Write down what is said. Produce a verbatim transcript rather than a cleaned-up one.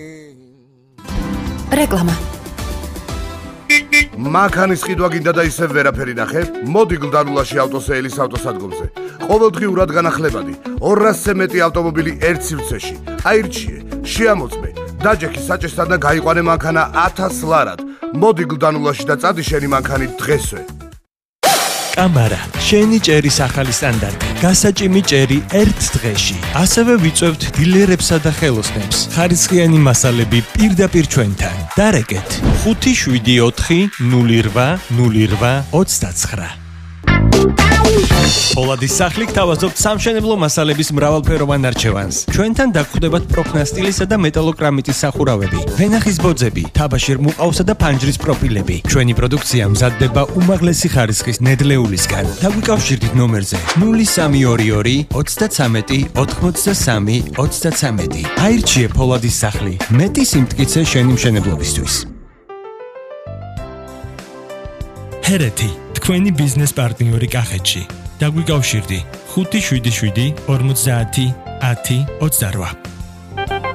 რეკლამა. მანქანის ყიდვა გინდა და ისევ ვერაფერი ნახე? მოდი გლდანულაში ავტოსეილის ავტოსადგომზე. ყოველდღიურად განახლებადი ორასზე მეტი ავტომობილი ერთ სივრცეში. აირჩიე, შეამოწმე, დაჯექი საჭესთან და გაიყვანე მანქანა ათას ლარად. მოდი გლდანულაში და წადი შენი მანქანი დღესვე. კამარა, შენი ჭერის ახალი სტანდარტი. გასაჭიმი ჭერი ერთ დღეში. ასევე ვიწევთ დილერებსა და ხელოსნებს. ხარისხიანი მასალები პირდაპირ ჩვენთან. დარეკეთ ხუთი შვიდი ოთხი ნული რვა ნული რვა ოცდაცხრა. Polades სახლი გთავაზობთ სამშენებლო მასალების მრავალფეროვან არჩევანს. ჩვენთან დაგხვდებათ პროფნასტილისა და მეტალოკრამიტის სახურავები, ვენახის ბოძები, თაბაშირ მუყავსა და ფანჯრის პროფილები. ჩვენი პროდუქცია მზადდება უმაღლესი ხარისხის ნედლეულისგან. დაგვიკავშირდით ნომერზე ნული სამი ორი ორი ოცდაცამეტი ოთხმოცდასამი ოცდაცამეტი. აირჩიე Polades სახლი. მეტი სიმტკიცე შენი მშენებლობისთვის. ჰერეთი თქვენი ბიზნეს პარტნიორი კახეთში. დაგვიკავშირდი ხუთი შვიდი შვიდი ორმოცდაათი ათი ოცდარვა.